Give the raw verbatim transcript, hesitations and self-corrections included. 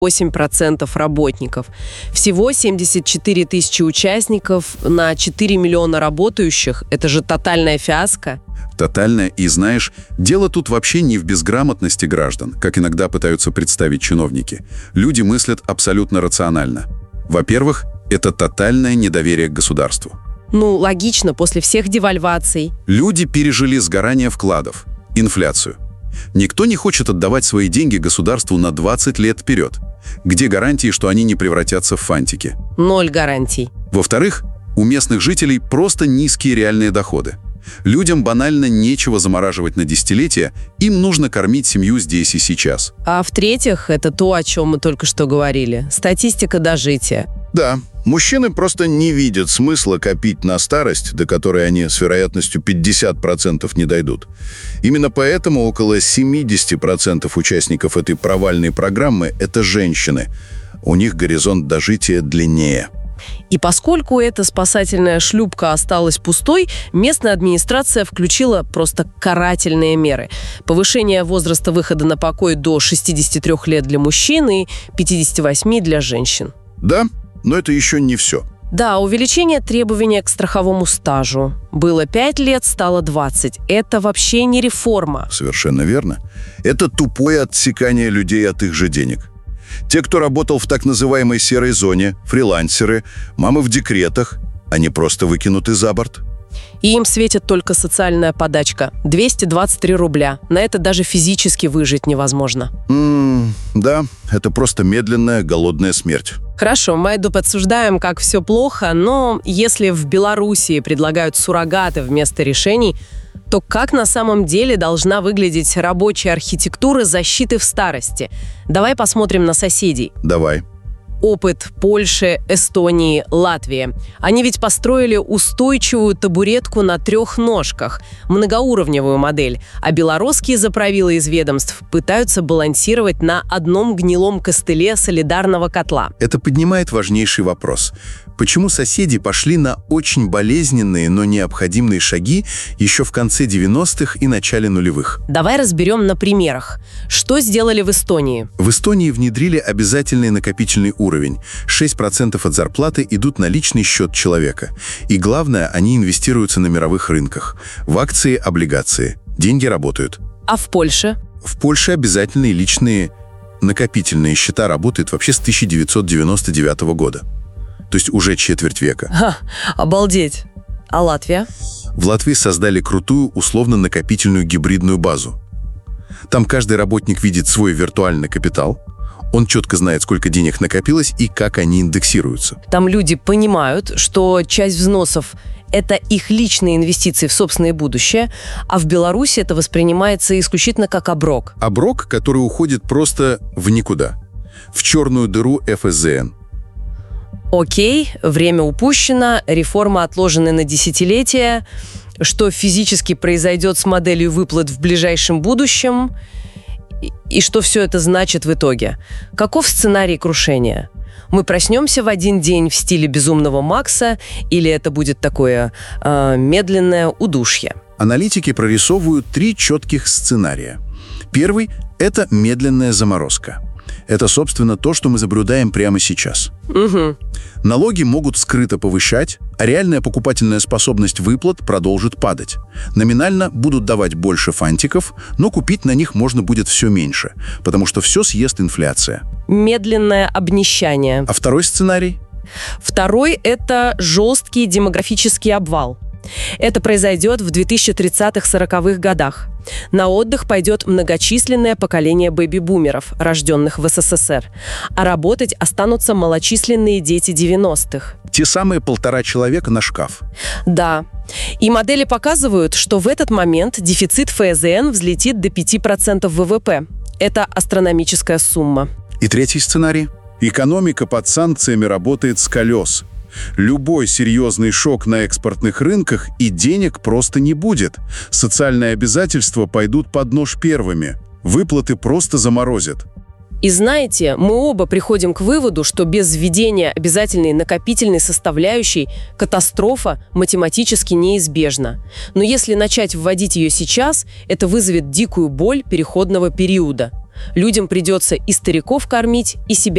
восемь процентов работников. Всего семьдесят четыре тысячи участников на четыре миллиона работающих. Это же тотальная фиаско. Тотальная. И знаешь, дело тут вообще не в безграмотности граждан, как иногда пытаются представить чиновники. Люди мыслят абсолютно рационально. Во-первых, это тотальное недоверие к государству. Ну, логично, после всех девальваций. Люди пережили сгорание вкладов, инфляцию. Никто не хочет отдавать свои деньги государству на двадцать лет вперед. Где гарантии, что они не превратятся в фантики? Ноль гарантий. Во-вторых, у местных жителей просто низкие реальные доходы. Людям банально нечего замораживать на десятилетия, им нужно кормить семью здесь и сейчас. А в-третьих, это то, о чем мы только что говорили. Статистика дожития. Да, мужчины просто не видят смысла копить на старость, до которой они с вероятностью пятьдесят процентов не дойдут. Именно поэтому около семьдесят процентов участников этой провальной программы – это женщины. У них горизонт дожития длиннее. И поскольку эта спасательная шлюпка осталась пустой, местная администрация включила просто карательные меры. Повышение возраста выхода на покой до шестидесяти трёх лет для мужчин и пятидесяти восьми для женщин. Да, но это еще не все. Да, увеличение требования к страховому стажу. Было пять лет, стало двадцать. Это вообще не реформа. Совершенно верно. Это тупое отсекание людей от их же денег. Те, кто работал в так называемой серой зоне, фрилансеры, мамы в декретах, они просто выкинуты за борт. И им светит только социальная подачка. двести двадцать три рубля. На это даже физически выжить невозможно. М-м, да, это просто медленная голодная смерть. Хорошо, мы тут подсуждаем, как все плохо, но если в Белоруссии предлагают суррогаты вместо решений, то как на самом деле должна выглядеть рабочая архитектура защиты в старости? Давай посмотрим на соседей. Давай. Опыт Польши, Эстонии, Латвии. Они ведь построили устойчивую табуретку на трех ножках, многоуровневую модель, а белорусские заправилы из ведомств пытаются балансировать на одном гнилом костыле солидарного котла. Это поднимает важнейший вопрос. Почему соседи пошли на очень болезненные, но необходимые шаги еще в конце девяностых и начале нулевых? Давай разберем на примерах. Что сделали в Эстонии? В Эстонии внедрили обязательный накопительный уровень. шесть процентов от зарплаты идут на личный счет человека. И главное, они инвестируются на мировых рынках. В акции, облигации. Деньги работают. А в Польше? В Польше обязательные личные накопительные счета работают вообще с тысяча девятьсот девяносто девятого года. То есть уже четверть века. Ха, обалдеть. А Латвия? В Латвии создали крутую условно-накопительную гибридную базу. Там каждый работник видит свой виртуальный капитал, он четко знает, сколько денег накопилось и как они индексируются. Там люди понимают, что часть взносов – это их личные инвестиции в собственное будущее, а в Беларуси это воспринимается исключительно как оброк. Оброк, который уходит просто в никуда, в черную дыру эф эс зэ эн. Окей, время упущено, реформа отложена на десятилетия. Что физически произойдет с моделью выплат в ближайшем будущем? И что все это значит в итоге? Каков сценарий крушения? Мы проснемся в один день в стиле «Безумного Макса» или это будет такое э, медленное удушье? Аналитики прорисовывают три четких сценария. Первый – это медленная заморозка. Это, собственно, то, что мы наблюдаем прямо сейчас. Угу. Налоги могут скрыто повышать, а реальная покупательная способность выплат продолжит падать. Номинально будут давать больше фантиков, но купить на них можно будет все меньше, потому что все съест инфляция. Медленное обнищание. А второй сценарий? Второй – это жесткий демографический обвал. Это произойдет в две тысячи тридцатых-сороковых годах. На отдых пойдет многочисленное поколение бэби-бумеров, рожденных в эс эс эс эр, а работать останутся малочисленные дети девяностых. Те самые полтора человека на шкаф. Да. И модели показывают, что в этот момент дефицит эф зэ эн взлетит до пяти процентов вэ вэ пэ. Это астрономическая сумма. И третий сценарий? Экономика под санкциями работает с колес. Любой серьезный шок на экспортных рынках, и денег просто не будет. Социальные обязательства пойдут под нож первыми. Выплаты просто заморозят. И знаете, мы оба приходим к выводу, что без введения обязательной накопительной составляющей катастрофа математически неизбежна. Но если начать вводить ее сейчас, это вызовет дикую боль переходного периода. Людям придется и стариков кормить, и себя